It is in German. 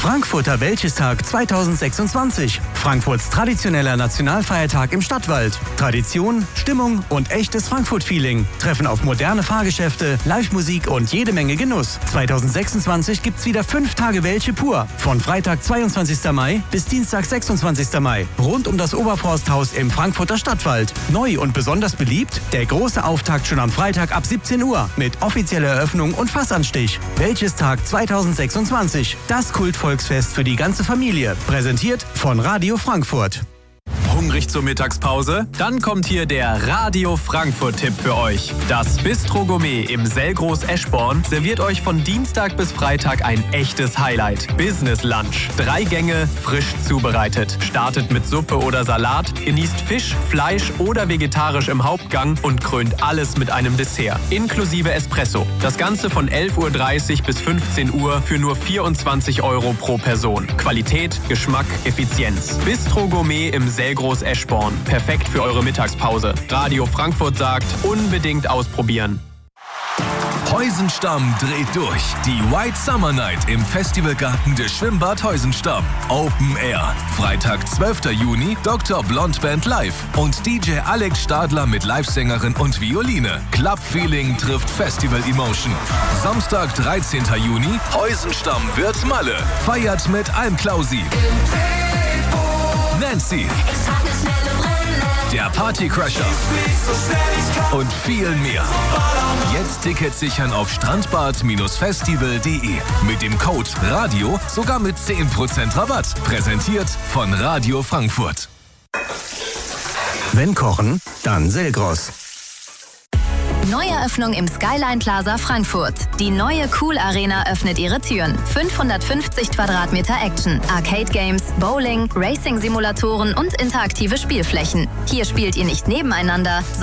Frankfurter Wäldchestag 2026. Frankfurts traditioneller Nationalfeiertag im Stadtwald. Tradition, Stimmung und echtes Frankfurt-Feeling. Treffen auf moderne Fahrgeschäfte, Live-Musik und jede Menge Genuss. 2026 gibt's wieder 5 Tage Welsche pur. Von Freitag 22. Mai bis Dienstag 26. Mai. Rund um das Oberforsthaus im Frankfurter Stadtwald. Neu und besonders beliebt, der große Auftakt schon am Freitag ab 17 Uhr. Mit offizieller Eröffnung und Fassanstich. Wäldchestag 2026. Das Kultvolksfest für die ganze Familie. Präsentiert von Radio Frankfurt. Hungrig zur Mittagspause? Dann kommt hier der Radio Frankfurt-Tipp für euch. Das Bistro Gourmet im Selgros Eschborn serviert euch von Dienstag bis Freitag ein echtes Highlight. Business Lunch. 3 Gänge, frisch zubereitet. Startet mit Suppe oder Salat, genießt Fisch, Fleisch oder vegetarisch im Hauptgang und krönt alles mit einem Dessert. Inklusive Espresso. Das Ganze von 11:30 Uhr bis 15 Uhr für nur 24 € pro Person. Qualität, Geschmack, Effizienz. Bistro Gourmet im Selgros Eschborn. Perfekt für eure Mittagspause. Radio Frankfurt sagt, unbedingt ausprobieren. Heusenstamm dreht durch. Die White Summer Night im Festivalgarten des Schwimmbad Heusenstamm. Open Air. Freitag, 12. Juni, Dr. Blond Band live und DJ Alex Stadler mit Livesängerin und Violine. Club Feeling trifft Festival Emotion. Samstag, 13. Juni, Heusenstamm wird Malle. Feiert mit Almklausi, Nancy, der Partycrasher und viel mehr. Jetzt Tickets sichern auf strandbad-festival.de. Mit dem Code RADIO sogar mit 10% Rabatt. Präsentiert von Radio Frankfurt. Wenn kochen, dann Selgros. Neueröffnung im Skyline Plaza Frankfurt. Die neue Cool Arena öffnet ihre Türen. 550 Quadratmeter Action, Arcade Games, Bowling, Racing-Simulatoren und interaktive Spielflächen. Hier spielt ihr nicht nebeneinander,